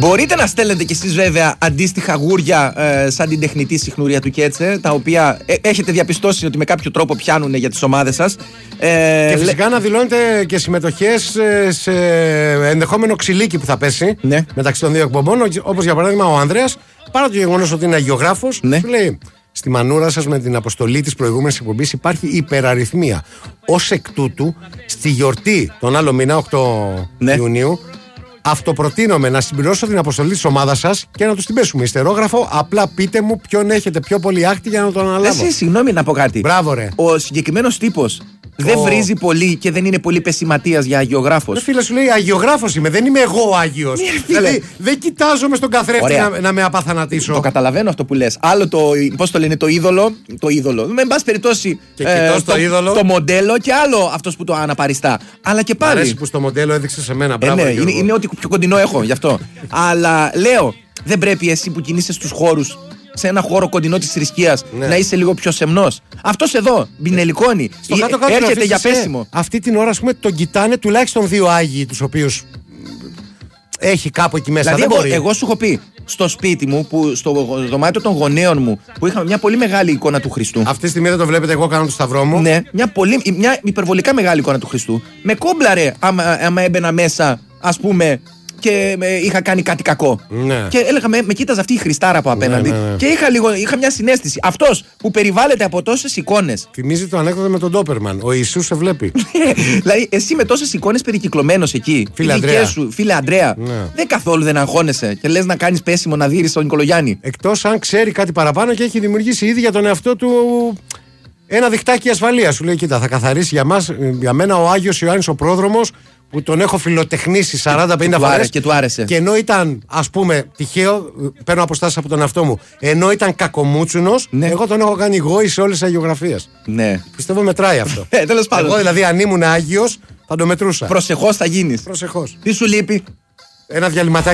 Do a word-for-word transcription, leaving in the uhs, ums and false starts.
Μπορείτε να στέλνετε κι εσείς βέβαια αντίστοιχα γούρια ε, σαν την τεχνητή συχνουρία του Κέτσε, τα οποία ε, έχετε διαπιστώσει ότι με κάποιο τρόπο πιάνουν για τις ομάδες σας. Ε, και φυσικά λέ... να δηλώνετε και συμμετοχές σε ενδεχόμενο ξυλίκι που θα πέσει, ναι, μεταξύ των δύο εκπομπών. Όπως για παράδειγμα ο Ανδρέας, παρά το γεγονός ότι είναι αγιογράφος, ναι, σου λέει: στη μανούρα σας με την αποστολή της προηγούμενης εκπομπής υπάρχει υπεραριθμία. Ως εκ τούτου, στη γιορτή τον άλλο μήνα, οκτώ Ιουνίου, αυτοπροτείνομαι να συμπληρώσω την αποστολή της ομάδας σας και να τους την πέσουμε ιστερόγραφο. Απλά πείτε μου ποιον έχετε πιο πολύ άκτη για να τον αναλάβω. Εσύ, συγγνώμη να πω κάτι. Μπράβο, ρε. Ο συγκεκριμένος τύπος δεν βρίζει πολύ και δεν είναι πολύ πεσηματίας για αγιογράφος. Φίλε, σου λέει αγιογράφος είμαι, δεν είμαι εγώ ο Άγιος. Δηλαδή δεν κοιτάζομαι στον καθρέφτη να, να με απαθανατήσω. Το καταλαβαίνω αυτό που λες. Άλλο το, πώς το λένε, το είδωλο. Το είδωλο. Με πάση περιπτώσει και ε, το, το, είδωλο. το μοντέλο και άλλο αυτός που το αναπαριστά. Αλλά και πάλι. Αρέσει που στο μοντέλο έδειξε σε μένα. Μπράβο, ε, ναι, είναι, είναι ό,τι πιο κοντινό έχω γι' αυτό. Αλλά λέω, δεν πρέπει εσύ που κινείσαι στους χώρους, σε ένα χώρο κοντινό της θρησκείας, ναι, να είσαι λίγο πιο σεμνός. Αυτός εδώ μπινελικώνει. Ε, έρχεται για πέσιμο. Αυτή την ώρα, ας πούμε, τον κοιτάνε τουλάχιστον δύο Άγιοι, τους οποίους έχει κάπου εκεί μέσα. Δηλαδή, δεν μπορεί. Εγώ σου έχω πει στο σπίτι μου, που, στο δωμάτιο των γονέων μου, που είχαμε μια πολύ μεγάλη εικόνα του Χριστού. Αυτή τη στιγμή δεν το βλέπετε, εγώ κάνω το σταυρό μου. Ναι, μια, πολύ, μια υπερβολικά μεγάλη εικόνα του Χριστού. Με κόμπλαρε άμα, άμα έμπαινα μέσα, ας πούμε, και με, είχα κάνει κάτι κακό. Ναι. Και έλεγα, με, με κοίταζε αυτή η Χριστάρα από απέναντι. Ναι, ναι, ναι. Και είχα, λίγο, είχα μια συναίσθηση. Αυτός που περιβάλλεται από τόσες εικόνες. Θυμίζει το ανέκδοτο με τον Ντόπερμαν. Ο Ιησούς σε βλέπει. Δηλαδή, εσύ με τόσες εικόνες περικυκλωμένος εκεί. Φίλε Αντρέα. Σου, φίλε Αντρέα. Ναι. Δεν καθόλου δεν αγχώνεσαι και λες να κάνεις πέσιμο να δείρεις τον Νικολογιάννη. Εκτός αν ξέρει κάτι παραπάνω και έχει δημιουργήσει ήδη για τον εαυτό του ένα διχτάκι ασφαλείας. Σου λέει: κοίτα, θα καθαρίσει για, μας, για μένα ο Άγιος Ιωάννης ο πρόδρομος, που τον έχω φιλοτεχνήσει σαράντα πενήντα φορές. Και του άρεσε. Και ενώ ήταν, ας πούμε, τυχαίο, παίρνω αποστάσεις από τον εαυτό μου, ενώ ήταν κακομούτσουνος, ναι, εγώ τον έχω κάνει γόη σε όλες τις αγιογραφίες. Ναι. Πιστεύω μετράει αυτό. Ε, τέλος πάντων. Εγώ δηλαδή, αν ήμουν Άγιος, θα το μετρούσα. Προσεχώς θα γίνεις. Προσεχώς. Τι σου λείπει? Ένα διαλυματάκι.